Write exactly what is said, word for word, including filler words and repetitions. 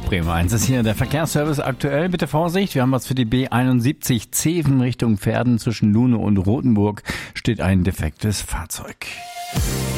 Bremen eins ist hier der Verkehrsservice aktuell. Bitte Vorsicht, wir haben was für die B einundsiebzig Zeven Richtung Verden. Zwischen Lune und Rothenburg steht ein defektes Fahrzeug.